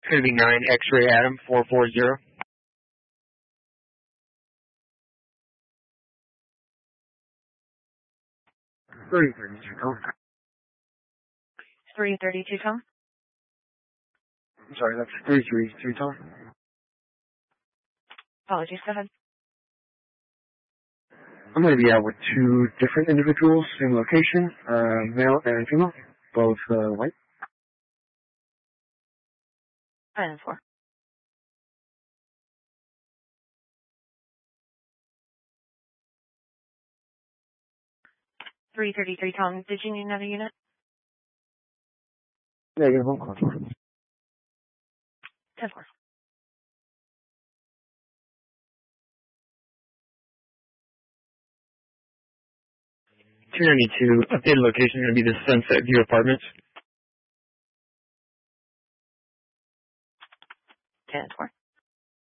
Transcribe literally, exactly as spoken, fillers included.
It's going to be nine X-ray Adam four four zero. three thirty-two, Tom. three thirty-two, Tom. I'm sorry, that's three three three, Tom. Apologies, go ahead. I'm going to be out with two different individuals, same location, uh, male and female, both uh, white. And four. three thirty-three, Tom. Did you need another unit? Negative one, call four. ten four. two ninety-two, updated location is going to be the Sunset View Apartments. ten four.